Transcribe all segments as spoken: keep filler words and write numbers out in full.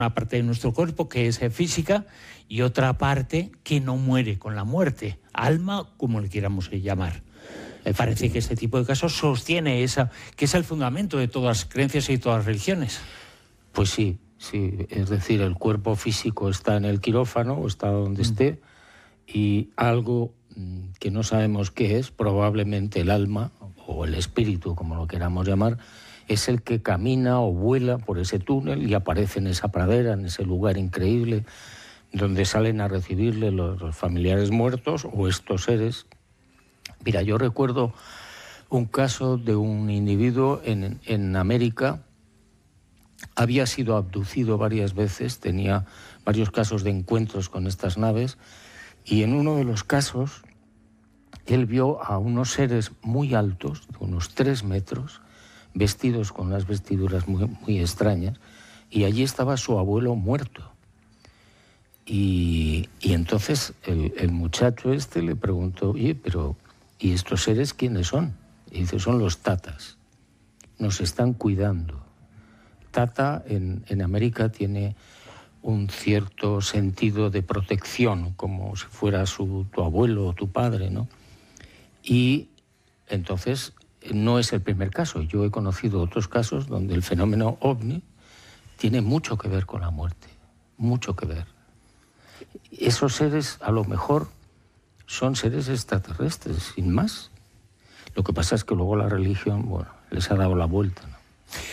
una parte de nuestro cuerpo que es física y otra parte que no muere con la muerte, alma, como le queramos llamar. Me parece que este tipo de casos sostiene esa, que es el fundamento de todas las creencias y todas las religiones. Pues sí, sí, es decir, el cuerpo físico está en el quirófano, o está donde mm. esté, y algo que no sabemos qué es, probablemente el alma o el espíritu, como lo queramos llamar, es el que camina o vuela por ese túnel y aparece en esa pradera, en ese lugar increíble, donde salen a recibirle los, los familiares muertos o estos seres. Mira, yo recuerdo un caso de un individuo en, en América. Había sido abducido varias veces, tenía varios casos de encuentros con estas naves, y en uno de los casos él vio a unos seres muy altos, de unos tres metros, vestidos con unas vestiduras muy, muy extrañas, y allí estaba su abuelo muerto. Y, y entonces el, el muchacho este le preguntó, oye, pero ¿y estos seres quiénes son? Y dice, son los tatas, nos están cuidando. Tata en, en América tiene un cierto sentido de protección, como si fuera su, tu abuelo o tu padre, ¿no? Y entonces no es el primer caso. Yo he conocido otros casos donde el fenómeno ovni tiene mucho que ver con la muerte, mucho que ver. Esos seres a lo mejor son seres extraterrestres, sin más. Lo que pasa es que luego la religión, bueno, les ha dado la vuelta, ¿no?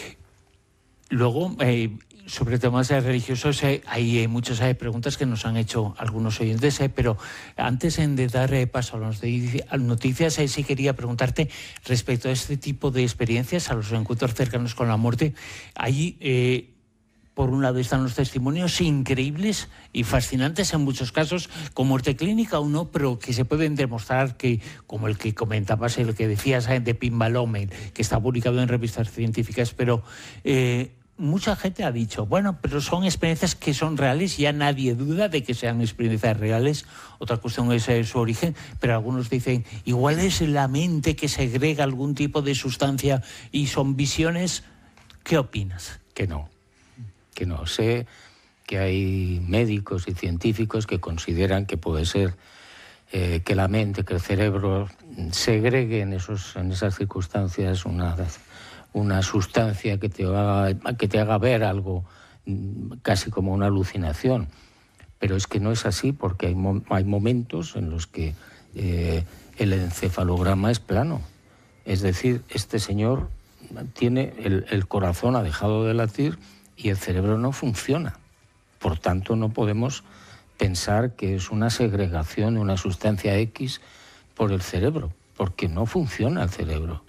Luego, eh, sobre temas religiosos, eh, hay eh, muchas eh, preguntas que nos han hecho algunos oyentes, eh, pero antes eh, de dar eh, paso a las noticias, eh, sí quería preguntarte respecto a este tipo de experiencias, a los encuentros cercanos con la muerte. Hay, eh, por un lado, están los testimonios increíbles y fascinantes en muchos casos, con muerte clínica o no, pero que se pueden demostrar que, como el que comentabas, el que decías eh, de Pinbalome, que está publicado en revistas científicas, pero... Eh, mucha gente ha dicho, bueno, pero son experiencias que son reales, ya nadie duda de que sean experiencias reales. Otra cuestión es eh, su origen, pero algunos dicen, igual es la mente que segrega algún tipo de sustancia y son visiones. ¿Qué opinas? Que no, que no. Sé que hay médicos y científicos que consideran que puede ser eh, que la mente, que el cerebro segregue en, esos, en esas circunstancias una... una sustancia que te haga, que te haga ver algo casi como una alucinación. Pero es que no es así, porque hay, mo hay momentos en los que eh, el encefalograma es plano. Es decir, este señor tiene el, el corazón ha dejado de latir y el cerebro no funciona. Por tanto, no podemos pensar que es una segregación de una sustancia X por el cerebro, porque no funciona el cerebro.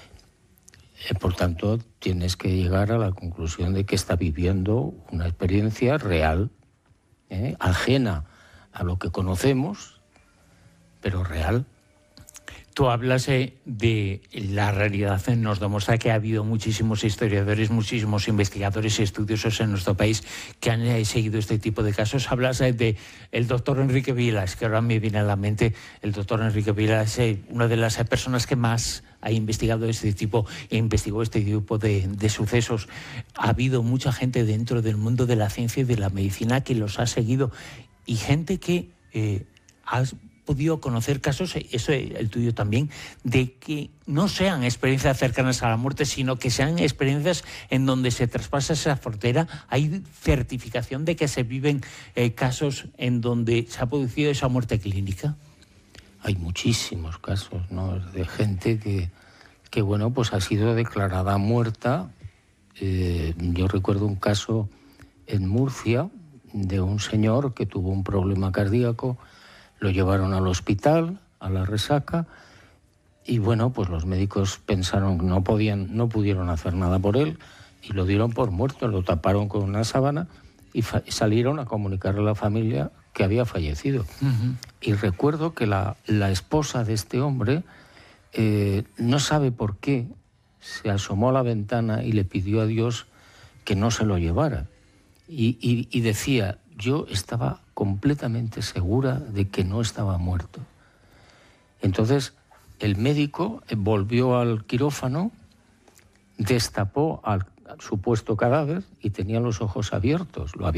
Por tanto, tienes que llegar a la conclusión de que está viviendo una experiencia real, ¿eh? ajena a lo que conocemos, pero real. Tú hablas eh, de la realidad, nos demuestra que ha habido muchísimos historiadores, muchísimos investigadores y estudiosos en nuestro país que han eh, seguido este tipo de casos. Hablas eh, de el doctor Enrique Vilas, que ahora me viene a la mente. El doctor Enrique Vilas es eh, una de las eh, personas que más ha investigado este tipo e investigó este tipo de, de sucesos. Ha habido mucha gente dentro del mundo de la ciencia y de la medicina que los ha seguido y gente que eh, ha podido conocer casos, eso el tuyo también, de que no sean experiencias cercanas a la muerte, sino que sean experiencias en donde se traspasa esa frontera. Hay certificación de que se viven eh, casos en donde se ha producido esa muerte clínica. Hay muchísimos casos, ¿no?, de gente que, que bueno, pues ha sido declarada muerta. Eh, yo recuerdo un caso en Murcia de un señor que tuvo un problema cardíaco. Lo llevaron al hospital, a la Resaca, y bueno, pues los médicos pensaron que no podían, no pudieron hacer nada por él y lo dieron por muerto, lo taparon con una sábana y salieron a comunicarle a la familia que había fallecido. Uh-huh. Y recuerdo que la, la esposa de este hombre eh, no sabe por qué se asomó a la ventana y le pidió a Dios que no se lo llevara. Y, y, y decía, yo estaba completamente segura de que no estaba muerto. Entonces, el médico volvió al quirófano, destapó al, supuesto cadáver y tenían los ojos abiertos. Lo